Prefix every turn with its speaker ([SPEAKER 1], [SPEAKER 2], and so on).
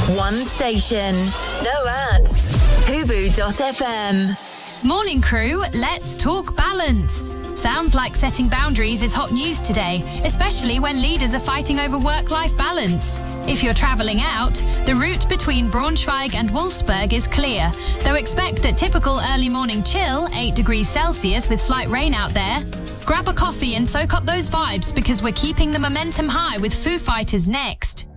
[SPEAKER 1] One station. No ads. Hubu.fm.
[SPEAKER 2] Morning crew, let's talk balance. Sounds like setting boundaries is hot news today, especially when leaders are fighting over work-life balance. If you're travelling out, the route between Braunschweig and Wolfsburg is clear, though expect a typical early morning chill, 8 degrees Celsius with slight rain out there. Grab a coffee and soak up those vibes because we're keeping the momentum high with Foo Fighters next.